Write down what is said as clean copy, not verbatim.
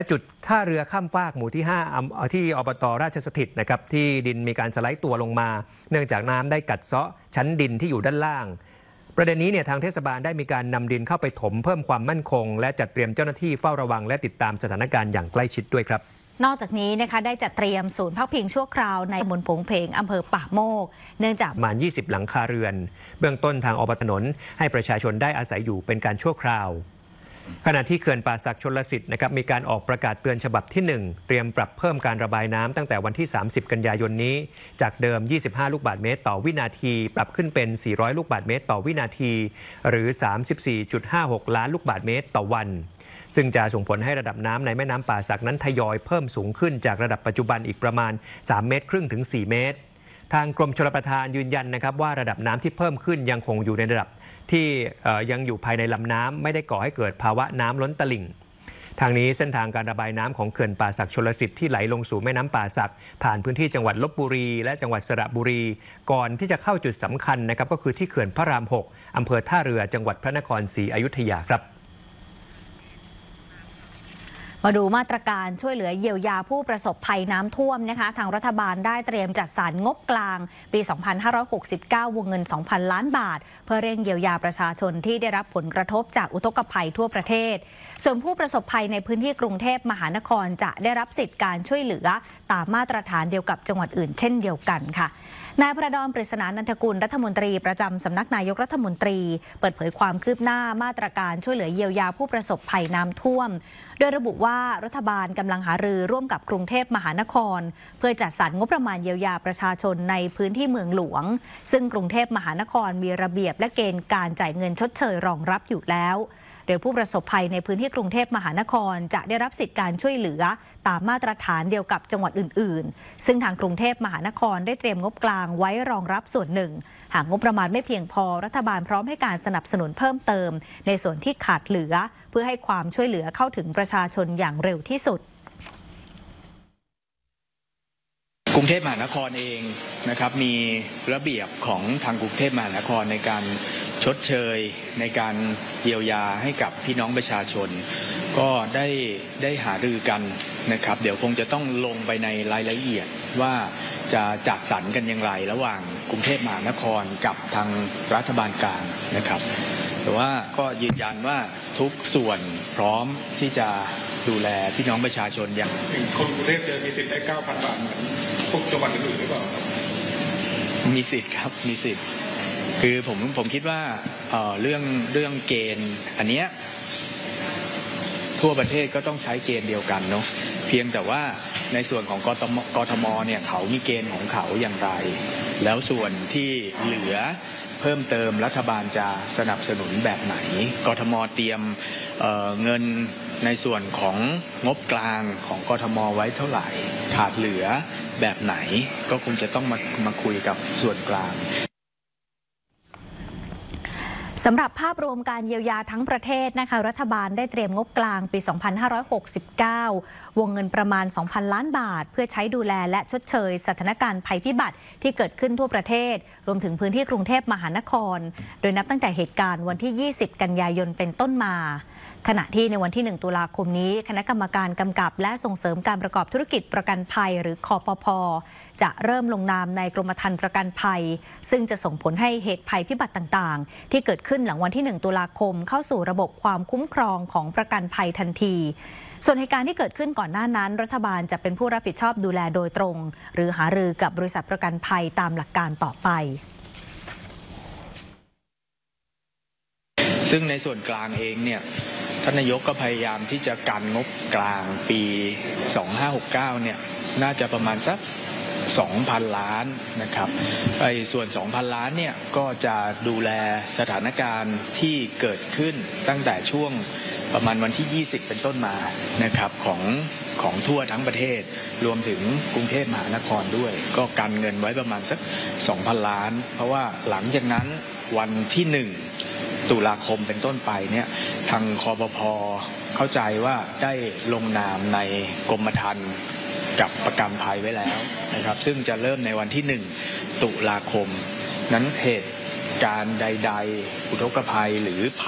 จุดท่าเรือข้ามฟากหมู่ที่5ที่อบต.ราชสถิตนะครับที่ดินมีการสไลด์ตัวลงมาเนื่องจากน้ำได้กัดเซาะชั้นดินที่อยู่ด้านล่างประเด็นนี้เนี่ยทางเทศบาลได้มีการนำดินเข้าไปถมเพิ่มความมั่นคงและจัดเตรียมเจ้าหน้าที่เฝ้าระวังและติดตามสถานการณ์อย่างใกล้ชิดด้วยครับนอกจากนี้นะคะได้จัดเตรียมศูนย์พักพิงชั่วคราวในตำบลโผงเพงอำเภอป่าโมกเนื่องจากประมาณ20 หลังคาเรือนเบื้องต้นทางอบต.ถนนให้ประชาชนได้อาศัยอยู่เป็นการชั่วคราวขณะที่เขื่อนป่าสักชลสิทธิ์นะครับมีการออกประกาศเตือนฉบับที่1เตรียมปรับเพิ่มการระบายน้ำตั้งแต่วันที่30 กันยายนนี้จากเดิม25 ลูกบาศก์เมตรต่อวินาทีปรับขึ้นเป็น400 ลูกบาศก์เมตรต่อวินาทีหรือ 34.56 ล้านลูกบาศก์เมตรต่อวันซึ่งจะส่งผลให้ระดับน้ำในแม่น้ำป่าสักนั้นทยอยเพิ่มสูงขึ้นจากระดับปัจจุบันอีกประมาณ3 เมตรครึ่งถึง4 เมตรทางกรมชลประทานยืนยันนะครับว่าระดับน้ำที่เพิ่มขึ้นยังคงอยู่ในระดับที่ยังอยู่ภายในลำน้ำไม่ได้ก่อให้เกิดภาวะน้ำล้นตลิ่งทางนี้เส้นทางการระบายน้ำของเขื่อนป่าสักชลสิทธิ์ที่ไหลลงสู่แม่น้ำป่าสักผ่านพื้นที่จังหวัดลพบุรีและจังหวัดสระบุรีก่อนที่จะเข้าจุดสำคัญนะครับก็คือที่เขื่อนพระราม 6อำเภอท่าเรือจังหวัดพระนครศรีอยุธยาครับมาดูมาตรการช่วยเหลือเยียวยาผู้ประสบภัยน้ำท่วมนะคะทางรัฐบาลได้เตรียมจัดสรรงบกลางปี 2569 วงเงิน 2,000 ล้านบาทเพื่อเร่งเยียวยาประชาชนที่ได้รับผลกระทบจากอุทกภัยทั่วประเทศส่วนผู้ประสบภัยในพื้นที่กรุงเทพมหานครจะได้รับสิทธิการช่วยเหลือตามมาตรฐานเดียวกับจังหวัดอื่นเช่นเดียวกันค่ะนายพระดอน ปริศนานันทกุลรัฐมนตรีประจำสำนักนายกรัฐมนตรีเปิดเผยความคืบหน้ามาตรการช่วยเหลือเยียวยาผู้ประสบภัยน้ำท่วมโดยระบุว่ารัฐบาลกำลังหารือร่วมกับกรุงเทพมหานครเพื่อจัดสรรงบประมาณเยียวยาประชาชนในพื้นที่เมืองหลวงซึ่งกรุงเทพมหานครมีระเบียบและเกณฑ์การจ่ายเงินชดเชยรองรับอยู่แล้วโดยผู้ประสบภัยในพื้นที่กรุงเทพมหานครจะได้รับสิทธิการช่วยเหลือตามมาตรฐานเดียวกับจังหวัดอื่นๆซึ่งทางกรุงเทพมหานครได้เตรียมงบกลางไว้รองรับส่วนหนึ่งหากงบประมาณไม่เพียงพอรัฐบาลพร้อมให้การสนับสนุนเพิ่มเติมในส่วนที่ขาดเหลือเพื่อให้ความช่วยเหลือเข้าถึงประชาชนอย่างเร็วที่สุดกรุงเทพมหานครเองนะครับมีระเบียบของทางกรุงเทพมหานครในการชดเชยในการเยียวยาให้กับพี่น้องประชาชนก็ได้หารือกันนะครับเดี๋ยวคงจะต้องลงไปในรายละเอียดว่าจะจัดสรรกันอย่างไรระหว่างกรุงเทพมหานครกับทางรัฐบาลกลางนะครับแต่ว่าก็ยืนยันว่าทุกส่วนพร้อมที่จะดูแลพี่น้องประชาชนอย่างคนกรุงเทพจะมีสิทธิ์ได้ 9,000 บาทเหมือนพวกจังหวัดอื่นหรือเปล่าครับมีสิทธิ์ครับมีสิทธิ์คือผมคิดว่าเรื่องเกณฑ์อันเนี้ยทั่วประเทศก็ต้องใช้เกณฑ์เดียวกันเนาะเพียงแต่ว่าในส่วนของกทมเนี่ยเขามีเกณฑ์ของเขาอย่างไรแล้วส่วนที่เหลือเพิ่มเติมรัฐบาลจะสนับสนุนแบบไหนกทมเตรียมเงินในส่วนของงบกลางของกทมไว้เท่าไหร่ขาดเหลือแบบไหนก็คงจะต้องมาคุยกับส่วนกลางสำหรับภาพรวมการเยียวยาทั้งประเทศนะคะรัฐบาลได้เตรียมงบกลางปี 2569 วงเงินประมาณ 2,000 ล้านบาทเพื่อใช้ดูแลและชดเชยสถานการณ์ภัยพิบัติที่เกิดขึ้นทั่วประเทศรวมถึงพื้นที่กรุงเทพมหานครโดยนับตั้งแต่เหตุการณ์วันที่ 20 กันยายนเป็นต้นมาขณะที่ในวันที่ 1 ตุลาคมนี้คณะกรรมการกำกับและส่งเสริมการประกอบธุรกิจประกันภัยหรือคปภ.จะเริ่มลงนามในกรมธรรม์ประกันภัยซึ่งจะส่งผลให้เหตุภัยพิบัติต่างๆที่เกิดขึ้นหลังวันที่ 1 ตุลาคมเข้าสู่ระบบความคุ้มครองของประกันภัยทันทีส่วนเหตุการณ์ที่เกิดขึ้นก่อนหน้านั้นรัฐบาลจะเป็นผู้รับผิดชอบดูแลโดยตรงหรือหารือกับบริษัทประกันภัยตามหลักการต่อไปซึ่งในส่วนกลางเองเนี่ยท่านนายกก็พยายามที่จะกันงบกลางปี 2569 เนี่ยน่าจะประมาณสัก 2,000 ล้านนะครับไอ้ส่วน 2,000 ล้านเนี่ยก็จะดูแลสถานการณ์ที่เกิดขึ้นตั้งแต่ช่วงประมาณวันที่ 20 เป็นต้นมานะครับของทั่วทั้งประเทศรวมถึงกรุงเทพมหานครด้วยก็กันเงินไว้ประมาณสัก 2,000 ล้านเพราะว่าหลังจากนั้นวันที่ 1 ตุลาคมเป็นต้นไปเนี่ยทางคปภ.เข้าใจว่าได้ลงนามในกรมธรรม์กับประกันภัยไว้แล้วนะครับซึ่งจะเริ่มในวันที่ 1 ตุลาคมนั้นเหตุการณ์ใดๆอุทกภัยหรือ